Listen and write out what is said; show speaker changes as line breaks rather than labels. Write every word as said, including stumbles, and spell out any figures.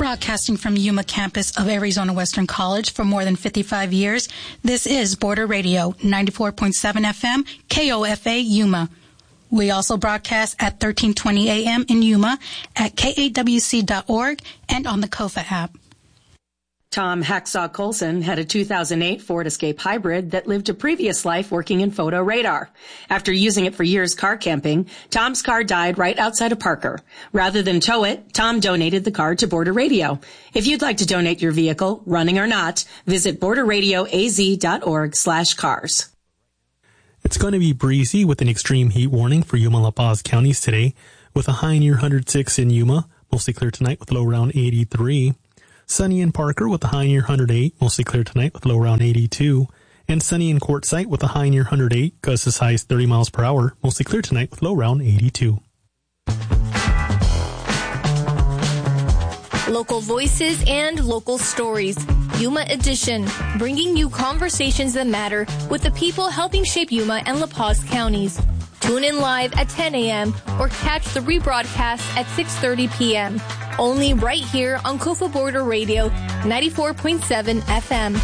Broadcasting from Yuma campus of Arizona Western College for more than fifty-five years, this is Border Radio, ninety-four point seven F M, K O F A Yuma. We also broadcast at thirteen twenty A M in Yuma, at K A W C dot org, and on the Kofa app.
Tom Hacksaw Colson had a two thousand eight Ford Escape Hybrid that lived a previous life working in photo radar. After using it for years car camping, Tom's car died right outside of Parker. Rather than tow it, Tom donated the car to Border Radio. If you'd like to donate your vehicle, running or not, visit border radio a z dot org slash cars.
It's going to be breezy with an extreme heat warning for Yuma La Paz counties today, with a high near one hundred six in Yuma, mostly clear tonight with low around eighty-three. Sunny in Parker with a high near one hundred eight, mostly clear tonight with low around eighty-two. And sunny in Quartzsite with a high near one hundred eight, gusts as high as thirty miles per hour, mostly clear tonight with low around eighty-two.
Local voices and local stories. Yuma Edition, bringing you conversations that matter with the people helping shape Yuma and La Paz counties. Tune in live at ten A M or catch the rebroadcast at six thirty P M Only right here on Kofa Border Radio, ninety-four point seven F M.